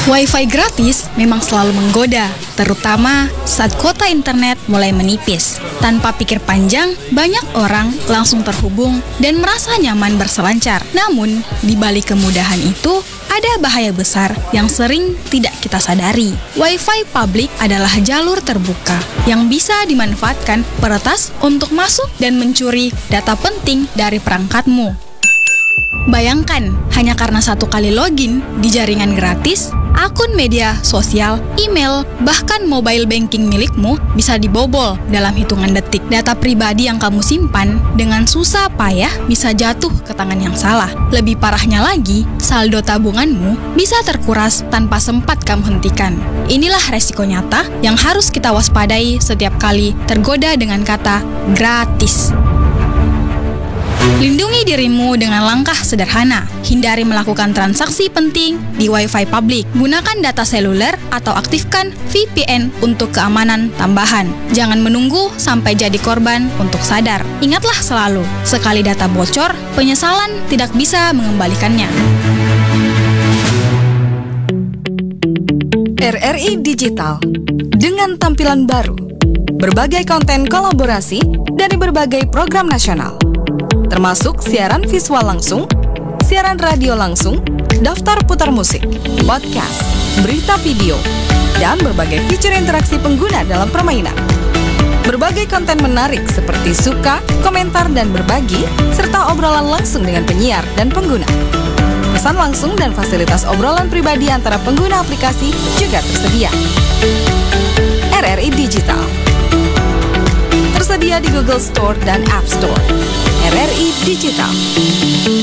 Wi-Fi gratis memang selalu menggoda, terutama saat kuota internet mulai menipis. Tanpa pikir panjang, banyak orang langsung terhubung dan merasa nyaman berselancar. Namun, di balik kemudahan itu, ada bahaya besar yang sering tidak kita sadari. Wi-Fi publik adalah jalur terbuka yang bisa dimanfaatkan peretas untuk masuk dan mencuri data penting dari perangkatmu. Bayangkan, hanya karena satu kali login di jaringan gratis, akun media sosial, email, bahkan mobile banking milikmu bisa dibobol dalam hitungan detik. Data pribadi yang kamu simpan dengan susah payah bisa jatuh ke tangan yang salah. Lebih parahnya lagi, saldo tabunganmu bisa terkuras tanpa sempat kamu hentikan. Inilah resiko nyata yang harus kita waspadai setiap kali tergoda dengan kata gratis. Lindungi dirimu dengan langkah sederhana. Hindari melakukan transaksi penting di Wi-Fi publik. Gunakan data seluler atau aktifkan VPN untuk keamanan tambahan. Jangan menunggu sampai jadi korban untuk sadar. Ingatlah selalu, sekali data bocor, penyesalan tidak bisa mengembalikannya. RRI Digital dengan tampilan baru, berbagai konten kolaborasi dari berbagai program nasional, termasuk siaran visual langsung, siaran radio langsung, daftar putar musik, podcast, berita video, dan berbagai fitur interaksi pengguna dalam permainan. Berbagai konten menarik seperti suka, komentar, dan berbagi, serta obrolan langsung dengan penyiar dan pengguna. Pesan langsung dan fasilitas obrolan pribadi antara pengguna aplikasi juga tersedia. RRI Digital tersedia di Google Store dan App Store. RRI Digital.